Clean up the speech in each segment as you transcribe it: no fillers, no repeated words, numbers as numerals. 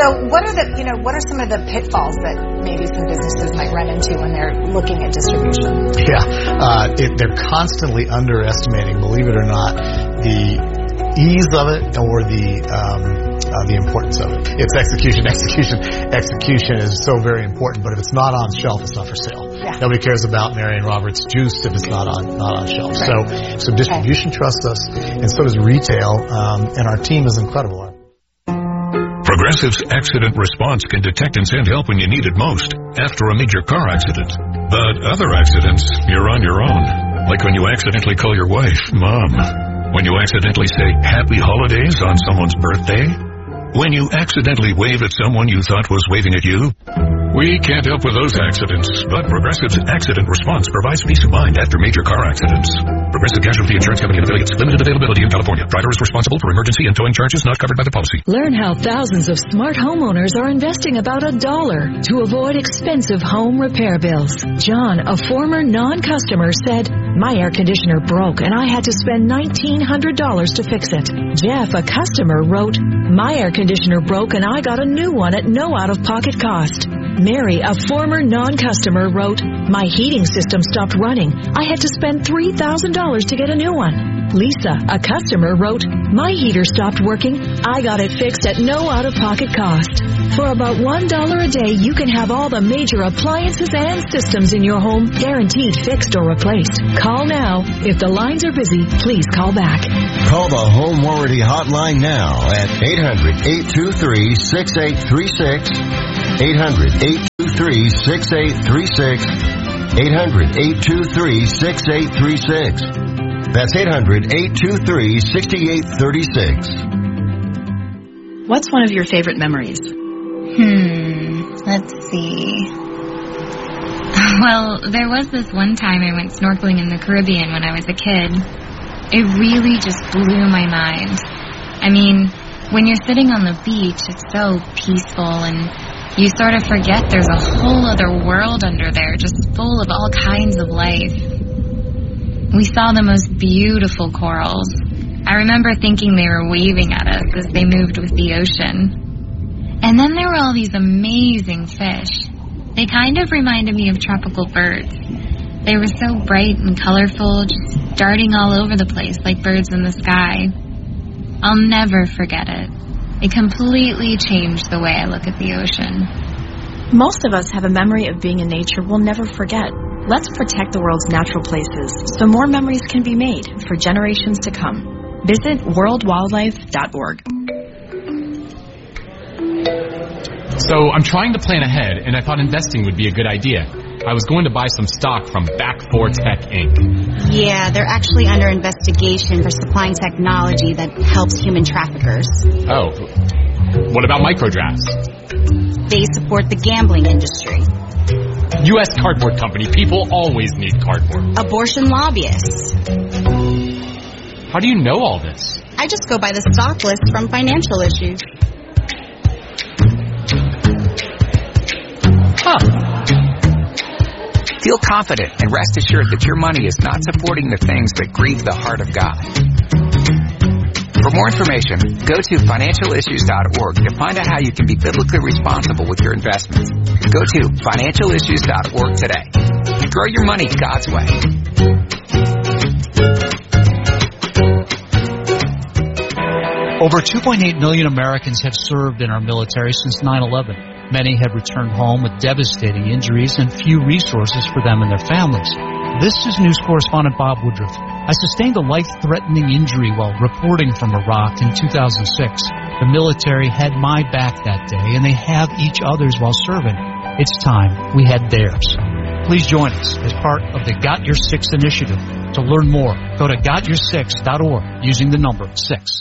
So what are some of the pitfalls that maybe some businesses might run into when they're looking at distribution? Yeah, they're constantly underestimating, believe it or not, the ease of it or the importance of it. It's execution. Execution is so very important, but if it's not on shelf, it's not for sale. Yeah. Nobody cares about Marion Roberts juice if it's not on shelf. Right. So distribution trusts us, and so does retail, and our team is incredible. Progressive's accident response can detect and send help when you need it most after a major car accident. But other accidents, you're on your own. Like when you accidentally call your wife Mom. When you accidentally say Happy Holidays on someone's birthday. When you accidentally wave at someone you thought was waving at you. We can't help with those accidents, but Progressive's accident response provides peace of mind after major car accidents. Progressive Casualty Insurance Company and affiliates. Limited availability in California. Driver is responsible for emergency and towing charges not covered by the policy. Learn how thousands of smart homeowners are investing about $1 to avoid expensive home repair bills. John, a former non-customer, said, "My air conditioner broke and I had to spend $1,900 to fix it." Jeff, a customer, wrote, "My air conditioner broke and I got a new one at no out-of-pocket cost." Mary, a former non-customer, wrote, "My heating system stopped running. I had to spend $3,000 to get a new one." Lisa, a customer, wrote, "My heater stopped working. I got it fixed at no out-of-pocket cost." For about $1 a day, you can have all the major appliances and systems in your home guaranteed fixed or replaced. Call now. If the lines are busy, please call back. Call the Home Warranty Hotline now at 800-823-6836. 800-823-6836. 800-823-6836. That's 800-823-6836. What's one of your favorite memories? Let's see. Well, there was this one time I went snorkeling in the Caribbean when I was a kid. It really just blew my mind. I mean, when you're sitting on the beach, it's so peaceful and you sort of forget there's a whole other world under there, just full of all kinds of life. We saw the most beautiful corals. I remember thinking they were waving at us as they moved with the ocean. And then there were all these amazing fish. They kind of reminded me of tropical birds. They were so bright and colorful, just darting all over the place like birds in the sky. I'll never forget it. It completely changed the way I look at the ocean. Most of us have a memory of being in nature we'll never forget. Let's protect the world's natural places so more memories can be made for generations to come. Visit worldwildlife.org. So I'm trying to plan ahead, and I thought investing would be a good idea. I was going to buy some stock from Back4Tech, Inc. Yeah, they're actually under investigation for supplying technology that helps human traffickers. Oh, what about microdrafts? They support the gambling industry. U.S. Cardboard Company. People always need cardboard. Abortion lobbyists. How do you know all this? I just go by the stock list from Financial Issues. Feel confident and rest assured that your money is not supporting the things that grieve the heart of God. For more information, go to financialissues.org to find out how you can be biblically responsible with your investments. Go to financialissues.org today. Grow your money God's way. Over 2.8 million Americans have served in our military since 9/11. Many have returned home with devastating injuries and few resources for them and their families. This is news correspondent Bob Woodruff. I sustained a life-threatening injury while reporting from Iraq in 2006. The military had my back that day, and they have each other's while serving. It's time we had theirs. Please join us as part of the Got Your Six initiative. To learn more, go to gotyoursix.org using the number 6.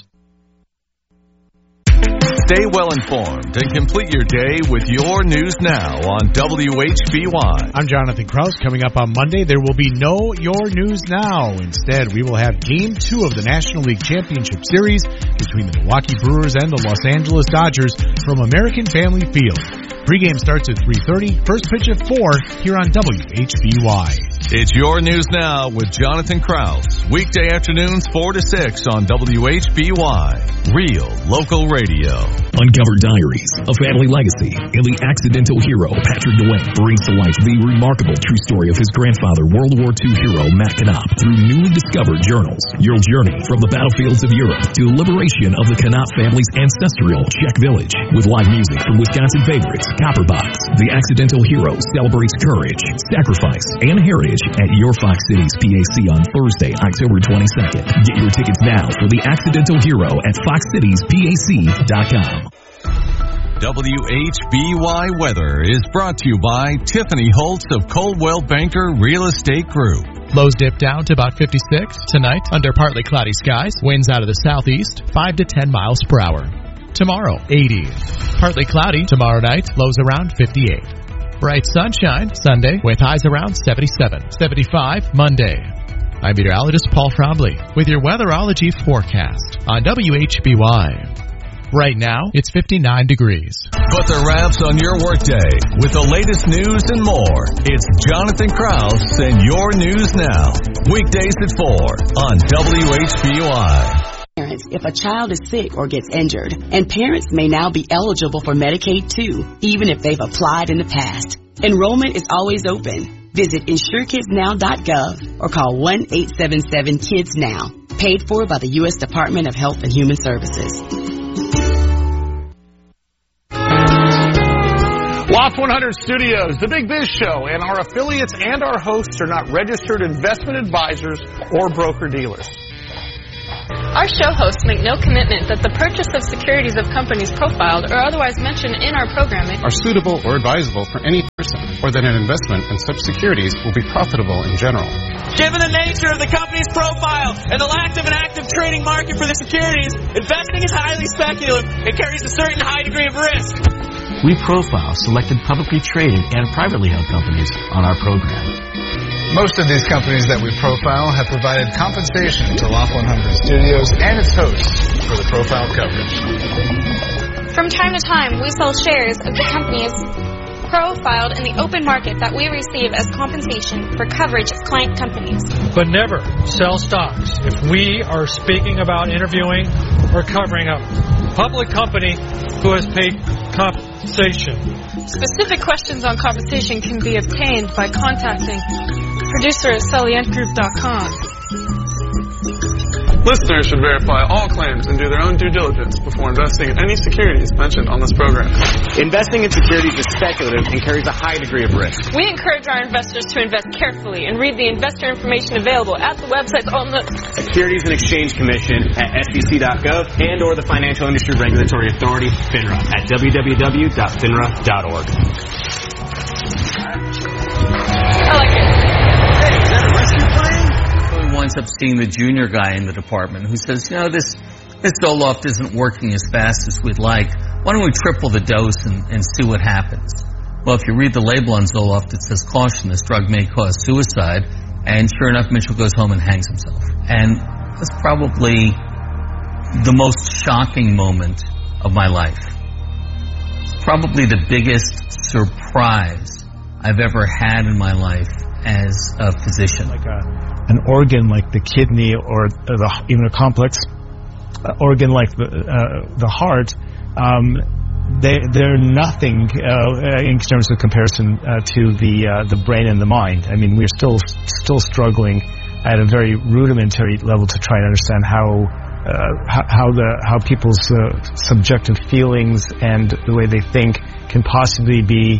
Stay well informed and complete your day with your News Now on WHBY. I'm Jonathan Krause. Coming up on Monday, there will be no Your News Now. Instead, we will have Game 2 of the National League Championship Series between the Milwaukee Brewers and the Los Angeles Dodgers from American Family Field. Pregame starts at 3:30, first pitch at 4 here on WHBY. It's Your News Now with Jonathan Krause. Weekday afternoons 4 to 6 on WHBY. Real local radio. Uncovered Diaries, A Family Legacy, and the accidental hero, Patrick DeWayne, brings to life the remarkable true story of his grandfather, World War II hero, Matt Knopp, through newly discovered journals. Your journey from the battlefields of Europe to the liberation of the Knopp family's ancestral Czech village. With live music from Wisconsin favorites, Copperbox, the accidental hero celebrates courage, sacrifice, and heritage at your Fox Cities PAC on Thursday, October 22nd. Get your tickets now for the accidental hero at foxcitiespac.com. WHBY Weather is brought to you by Tiffany Holtz of Coldwell Banker Real Estate Group. Lows dip down to about 56 tonight under partly cloudy skies. Winds out of the southeast, 5 to 10 miles per hour. Tomorrow, 80. Partly cloudy tomorrow night, lows around 58. Bright sunshine Sunday with highs around 77. 75 Monday. I'm meteorologist Paul Frombley with your weatherology forecast on WHBY. Right now, it's 59 degrees. Put the wraps on your workday with the latest news and more. It's Jonathan Krause and Your News Now. Weekdays at 4 on WHBY. If a child is sick or gets injured, and parents may now be eligible for Medicaid too, even if they've applied in the past. Enrollment is always open. Visit InsureKidsNow.gov or call 1-877-KIDS-NOW. Paid for by the U.S. Department of Health and Human Services. Loft 100 Studios, the Big Biz Show, and our affiliates and our hosts are not registered investment advisors or broker-dealers. Our show hosts make no commitment that the purchase of securities of companies profiled or otherwise mentioned in our programming are suitable or advisable for any person, or that an investment in such securities will be profitable in general. Given the nature of the company's profile and the lack of an active trading market for the securities, investing is highly speculative and carries a certain high degree of risk. We profile selected publicly traded and privately held companies on our program. Most of these companies that we profile have provided compensation to Loft 100 Studios and its hosts for the profile coverage. From time to time, we sell shares of the companies profiled in the open market that we receive as compensation for coverage of client companies. But never sell stocks if we are speaking about interviewing or covering a public company who has paid compensation. Specific questions on compensation can be obtained by contacting producer at Salientgroup.com. Listeners should verify all claims and do their own due diligence before investing in any securities mentioned on this program. Investing in securities is speculative and carries a high degree of risk. We encourage our investors to invest carefully and read the investor information available at the websites on the Securities and Exchange Commission at SEC.gov and or the Financial Industry Regulatory Authority, FINRA, at www.finra.org. I like it. Hey, is that a rescue plane? Winds up seeing the junior guy in the department who says, this Zoloft isn't working as fast as we'd like. Why don't we triple the dose and see what happens? Well, if you read the label on Zoloft, it says, caution, this drug may cause suicide. And sure enough, Mitchell goes home and hangs himself. And that's probably the most shocking moment of my life. It's probably the biggest surprise I've ever had in my life as a physician. Like an organ like the kidney or even a complex organ like the heart, they're nothing in terms of comparison to the brain and the mind. I mean, we're still struggling at a very rudimentary level to try and understand how people's subjective feelings and the way they think can possibly be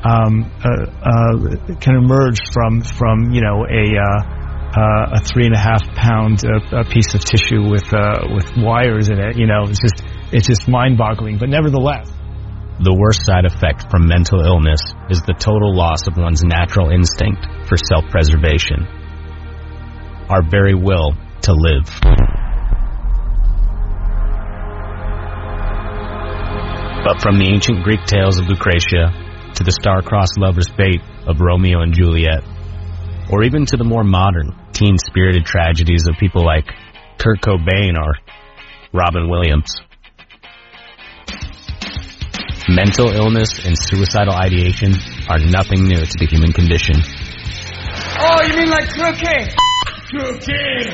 can emerge from a 3.5 pound piece of tissue with wires in it. It's just mind-boggling. But nevertheless, the worst side effect from mental illness is the total loss of one's natural instinct for self-preservation, our very will to live. But from the ancient Greek tales of Lucretia to the star-crossed lover's fate of Romeo and Juliet, or even to the more modern, teen-spirited tragedies of people like Kurt Cobain or Robin Williams. Mental illness and suicidal ideation are nothing new to the human condition. Oh, you mean like cocaine? Cocaine!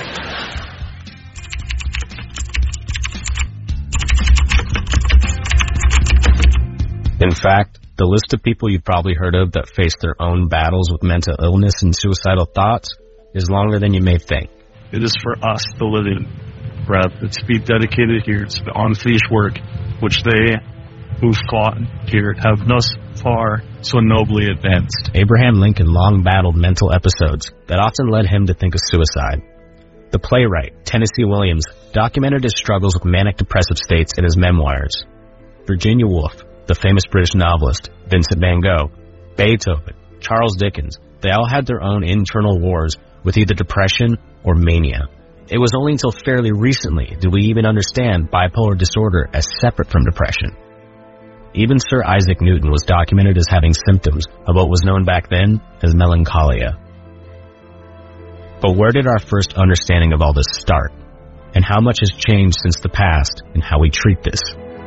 In fact, the list of people you've probably heard of that face their own battles with mental illness and suicidal thoughts is longer than you may think. It is for us, the living breath. It's to be dedicated here. It's the unfinished work which they who fought here have thus far so nobly advanced. Abraham Lincoln long battled mental episodes that often led him to think of suicide. The playwright, Tennessee Williams, documented his struggles with manic depressive states in his memoirs. Virginia Woolf, the famous British novelist, Vincent van Gogh, Beethoven, Charles Dickens, they all had their own internal wars with either depression or mania. It was only until fairly recently did we even understand bipolar disorder as separate from depression. Even Sir Isaac Newton was documented as having symptoms of what was known back then as melancholia. But where did our first understanding of all this start? And how much has changed since the past in how we treat this?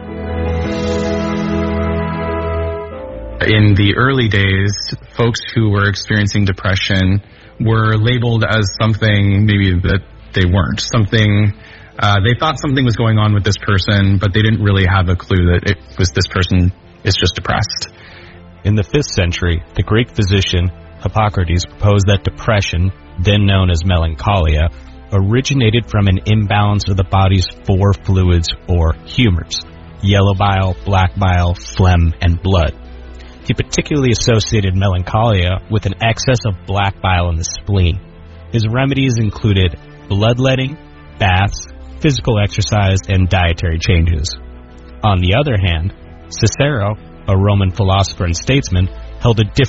In the early days, folks who were experiencing depression were labeled as something maybe that they weren't. They thought something was going on with this person, but they didn't really have a clue that it was this person is just depressed. In the 5th century, the Greek physician Hippocrates proposed that depression, then known as melancholia, originated from an imbalance of the body's 4 fluids or humors: yellow bile, black bile, phlegm, and blood. He particularly associated melancholia with an excess of black bile in the spleen. His remedies included bloodletting, baths, physical exercise, and dietary changes. On the other hand, Cicero, a Roman philosopher and statesman, held a different